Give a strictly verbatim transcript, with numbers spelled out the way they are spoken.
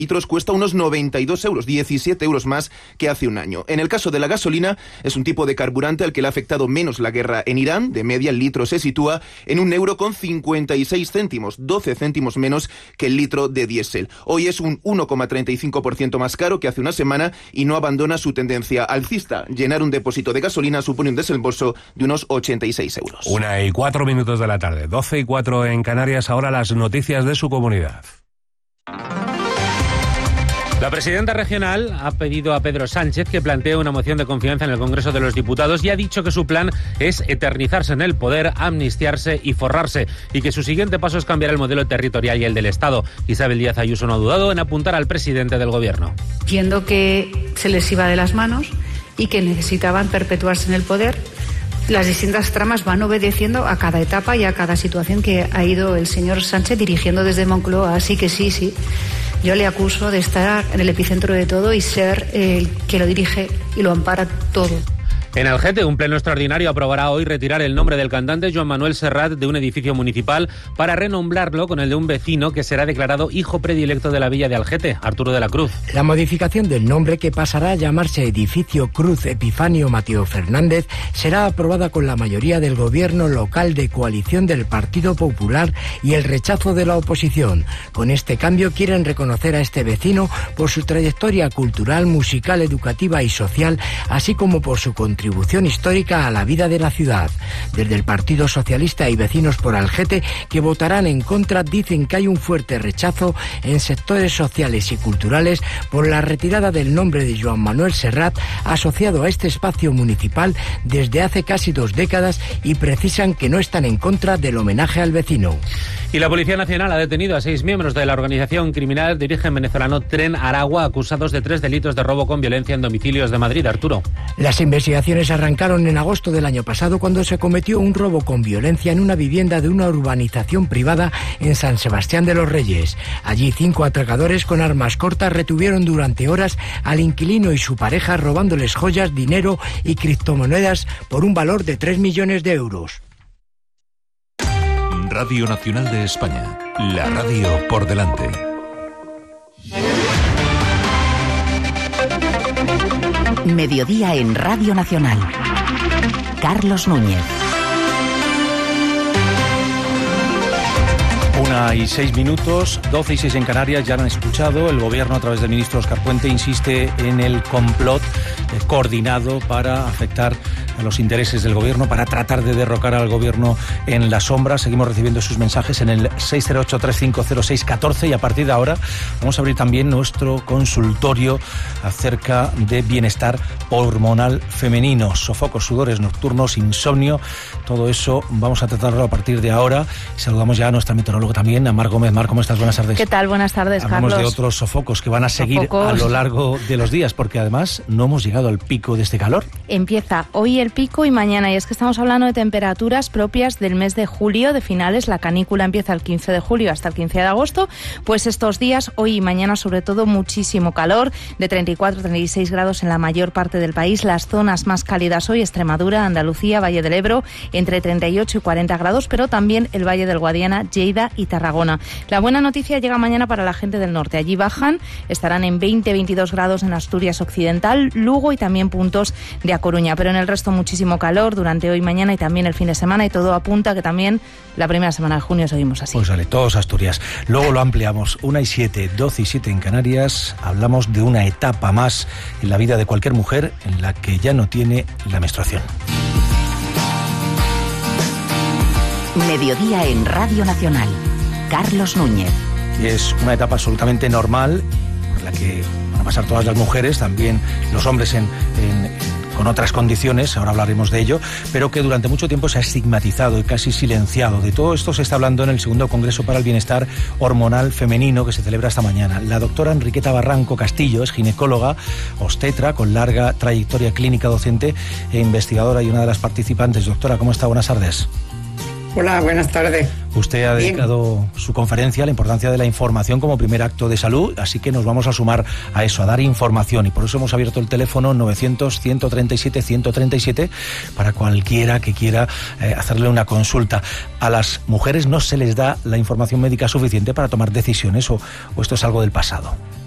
litros cuesta unos noventa y dos euros, diecisiete euros más que hace un año. En el caso de la gasolina, es un tipo de carburante al que le ha afectado menos la guerra en Irán. De media, el litro se sitúa en un euro con cincuenta y seis céntimos, doce céntimos menos que el litro de diésel. Hoy es un uno coma treinta y cinco por ciento más caro que hace una semana y no abandona su tendencia alcista. Llenar un depósito de gasolina supone un desembolso de unos ochenta y seis euros. Una y cuatro minutos de la tarde, doce y cuatro en Canarias. Ahora las noticias de su comunidad. La presidenta regional ha pedido a Pedro Sánchez que plantee una moción de confianza en el Congreso de los Diputados y ha dicho que su plan es eternizarse en el poder, amnistiarse y forrarse, y que su siguiente paso es cambiar el modelo territorial y el del Estado. Isabel Díaz Ayuso no ha dudado en apuntar al presidente del Gobierno. Viendo que se les iba de las manos y que necesitaban perpetuarse en el poder, las distintas tramas van obedeciendo a cada etapa y a cada situación que ha ido el señor Sánchez dirigiendo desde Moncloa. Así que sí, sí, yo le acuso de estar en el epicentro de todo y ser el que lo dirige y lo ampara todo. En Algete, un pleno extraordinario aprobará hoy retirar el nombre del cantante Joan Manuel Serrat de un edificio municipal para renombrarlo con el de un vecino que será declarado hijo predilecto de la villa de Algete, Arturo de la Cruz. La modificación del nombre, que pasará a llamarse Edificio Cruz Epifanio Mateo Fernández, será aprobada con la mayoría del gobierno local de coalición del Partido Popular y el rechazo de la oposición. Con este cambio quieren reconocer a este vecino por su trayectoria cultural, musical, educativa y social, así como por su contribución contribución histórica a la vida de la ciudad. Desde el Partido Socialista y Vecinos por Algete, que votarán en contra, dicen que hay un fuerte rechazo en sectores sociales y culturales por la retirada del nombre de Joan Manuel Serrat, asociado a este espacio municipal desde hace casi dos décadas, y precisan que no están en contra del homenaje al vecino. Y la Policía Nacional ha detenido a seis miembros de la organización criminal de origen venezolano Tren Aragua, acusados de tres delitos de robo con violencia en domicilios de Madrid. Arturo. Las investigaciones arrancaron en agosto del año pasado, cuando se cometió un robo con violencia en una vivienda de una urbanización privada en San Sebastián de los Reyes. Allí cinco atracadores con armas cortas retuvieron durante horas al inquilino y su pareja, robándoles joyas, dinero y criptomonedas por un valor de tres millones de euros. Radio Nacional de España, la radio por delante. Mediodía en Radio Nacional. Carlos Núñez. Una y seis minutos, doce y seis en Canarias. Ya lo han escuchado, el gobierno a través del ministro Óscar Puente insiste en el complot eh, coordinado para afectar a los intereses del gobierno, para tratar de derrocar al gobierno en la sombra. Seguimos recibiendo sus mensajes en el seis cero ocho, tres cinco cero, seis uno cuatro, y a partir de ahora vamos a abrir también nuestro consultorio acerca de bienestar hormonal femenino, sofocos, sudores nocturnos, insomnio, todo eso vamos a tratarlo a partir de ahora. Saludamos ya a nuestra meteoróloga también, a Mar Gómez. Mar, ¿cómo estás? Buenas tardes. ¿Qué tal? Buenas tardes, Hablamos Carlos. de otros sofocos que van a seguir Sofocos. a lo largo de los días, porque además no hemos llegado al pico de este calor. Empieza hoy el pico y mañana, y es que estamos hablando de temperaturas propias del mes de julio, de finales. La canícula empieza el quince de julio hasta el quince de agosto. Pues estos días, hoy y mañana, sobre todo, muchísimo calor, de treinta y cuatro a treinta y seis grados en la mayor parte del país. Las zonas más cálidas hoy, Extremadura, Andalucía, Valle del Ebro, entre treinta y ocho y cuarenta grados, pero también el Valle del Guadiana, Lleida y Tarragona. La buena noticia llega mañana para la gente del norte. Allí bajan, estarán en veinte a veintidós grados en Asturias Occidental, Lugo y también puntos de A Coruña. Pero en el resto muchísimo calor durante hoy, mañana y también el fin de semana, y todo apunta que también la primera semana de junio seguimos así. Pues vale, todos Asturias. Luego lo ampliamos. Una y siete, doce y siete en Canarias. Hablamos de una etapa más en la vida de cualquier mujer en la que ya no tiene la menstruación. Mediodía en Radio Nacional. Carlos Núñez. Y es una etapa absolutamente normal por la que van a pasar todas las mujeres, también los hombres en, en, con otras condiciones, ahora hablaremos de ello, pero que durante mucho tiempo se ha estigmatizado y casi silenciado. De todo esto se está hablando en el segundo Congreso para el Bienestar Hormonal Femenino, que se celebra esta mañana. La doctora Enriqueta Barranco Castillo es ginecóloga, obstetra, con larga trayectoria clínica, docente e investigadora, y una de las participantes. Doctora, ¿cómo está? Buenas tardes. Hola, buenas tardes. Usted ha dedicado Bien. su conferencia a la importancia de la información como primer acto de salud, así que nos vamos a sumar a eso, a dar información, y por eso hemos abierto el teléfono novecientos, ciento treinta y siete, ciento treinta y siete para cualquiera que quiera eh, hacerle una consulta. A las mujeres no se les da la información médica suficiente para tomar decisiones, o, o esto es algo del pasado.